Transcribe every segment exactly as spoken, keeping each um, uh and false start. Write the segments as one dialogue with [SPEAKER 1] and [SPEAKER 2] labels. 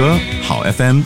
[SPEAKER 1] 歌好 F M。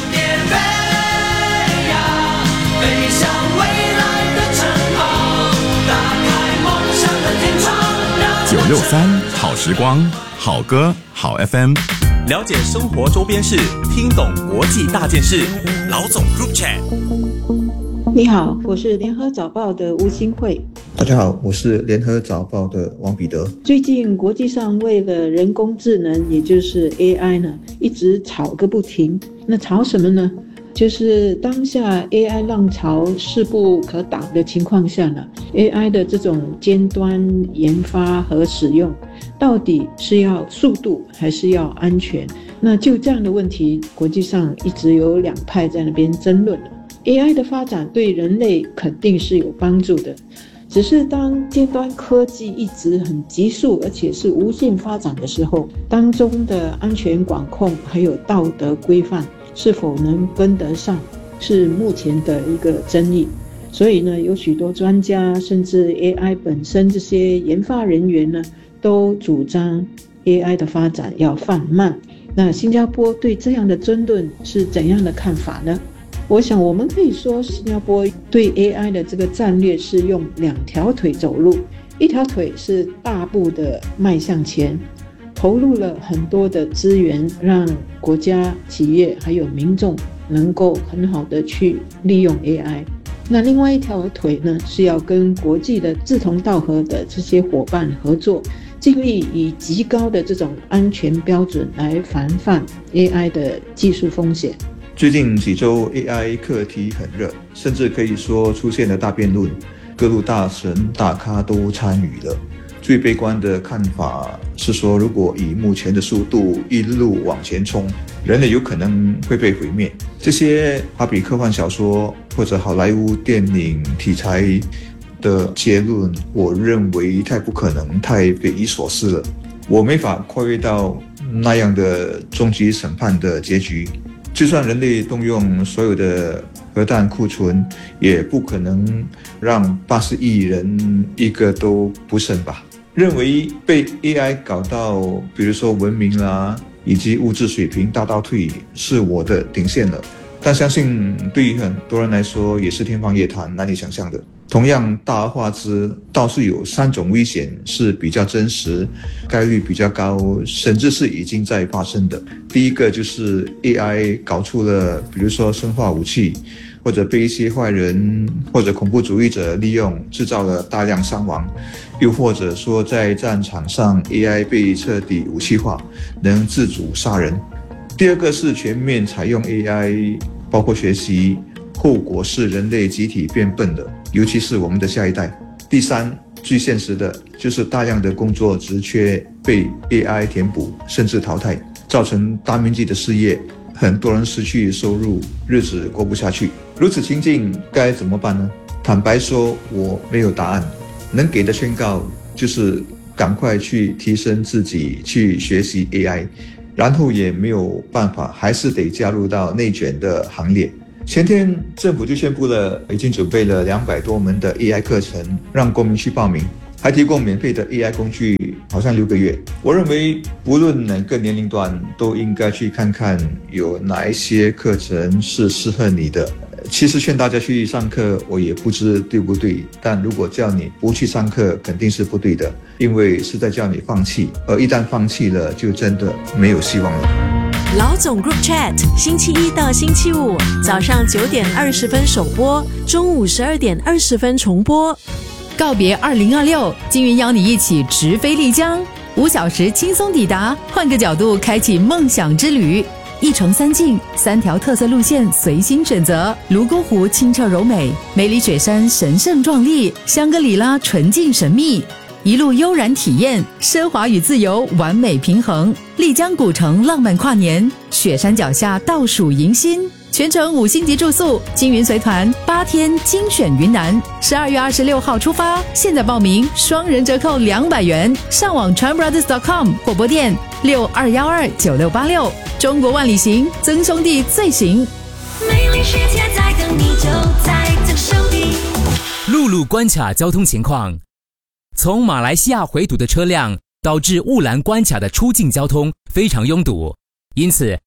[SPEAKER 1] 九六三好时光，好歌好 F M。
[SPEAKER 2] 了解生活周边事，听懂国际大件事。老总 Group Chat。
[SPEAKER 3] 你好，我是联合早报的吴新慧。
[SPEAKER 4] 大家好，我是联合早报的王彼得。
[SPEAKER 3] 最近国际上为了人工智能，也就是 A I 呢，一直吵个不停。那吵什么呢？就是当下 A I 浪潮势不可挡的情况下呢 ，A I 的这种尖端研发和使用，到底是要速度还是要安全？那就这样的问题，国际上一直有两派在那边争论。A I 的发展对人类肯定是有帮助的，只是当尖端科技一直很急速而且是无限发展的时候，当中的安全管控还有道德规范是否能跟得上，是目前的一个争议。所以呢，有许多专家甚至 A I 本身这些研发人员呢，都主张 A I 的发展要放慢。那新加坡对这样的争论是怎样的看法呢？我想我们可以说，新加坡对 A I 的这个战略是用两条腿走路，一条腿是大步的迈向前，投入了很多的资源，让国家、企业还有民众能够很好的去利用 A I。那另外一条腿呢，是要跟国际的志同道合的这些伙伴合作，尽力以极高的这种安全标准来防范 A I 的技术风险。
[SPEAKER 4] 最近几周 A I 课题很热，甚至可以说出现了大辩论，各路大神大咖都参与了。最悲观的看法是说，如果以目前的速度一路往前冲，人类有可能会被毁灭。这些好比科幻小说或者好莱坞电影题材的结论，我认为太不可能，太匪夷所思了。我没法跨越到那样的终极审判的结局。就算人类动用所有的核弹库存，也不可能让八十亿人一个都不剩吧。认为被 A I 搞到比如说文明啦以及物质水平大倒退是我的顶线了，但相信对于很多人来说也是天方夜谭，难以想象的。同样大而化之，倒是有三种危险是比较真实，概率比较高，甚至是已经在发生的。第一个就是 A I 搞出了比如说生化武器，或者被一些坏人或者恐怖主义者利用，制造了大量伤亡，又或者说在战场上 A I 被彻底武器化，能自主杀人。第二个是全面采用 A I， 包括学习，后果是人类集体变笨的，尤其是我们的下一代。第三，最现实的就是大量的工作职缺被 A I 填补甚至淘汰，造成大面积的失业，很多人失去收入，日子过不下去。如此情境该怎么办呢？坦白说，我没有答案，能给的劝告就是赶快去提升自己，去学习 A I， 然后也没有办法，还是得加入到内卷的行列。前天政府就宣布了，已经准备了两百多门的 A I 课程，让公民去报名，还提供免费的 A I 工具，好像六个月。我认为不论哪个年龄段都应该去看看有哪一些课程是适合你的。其实劝大家去上课，我也不知对不对，但如果叫你不去上课，肯定是不对的，因为是在叫你放弃，而一旦放弃了，就真的没有希望了。
[SPEAKER 5] 老总 Group Chat， 星期一到星期五早上九点二十分首播，中午十二点二十分重播。
[SPEAKER 6] 告别二零二六，金云邀你一起直飞丽江，五小时轻松抵达，换个角度开启梦想之旅。一程三境，三条特色路线随心选择。泸沽湖清澈柔美，梅里雪山神圣壮丽，香格里拉纯净神秘。一路悠然体验，奢华与自由完美平衡。丽江古城浪漫跨年，雪山脚下倒数迎新。全程五星级住宿，金云随团八天精选云南，十二月二十六号出发，现在报名双人折扣两百元，上网 tranbrothers dot com 或拨电六二一二九六八六。中国万里行，曾兄弟最行。
[SPEAKER 7] 美丽世界在等你，就在曾兄弟。
[SPEAKER 8] 陆路关卡交通情况：从马来西亚回堵的车辆导致雾兰关卡的出境交通非常拥堵，因此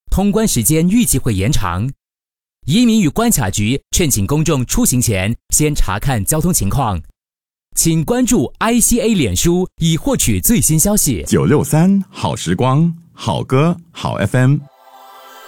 [SPEAKER 8] 通关时间预计会延长。移民与关卡局劝请公众出行前先查看交通情况，请关注 I C A 脸书以获取最新消息。
[SPEAKER 1] 九六三好时光，好歌好 F M。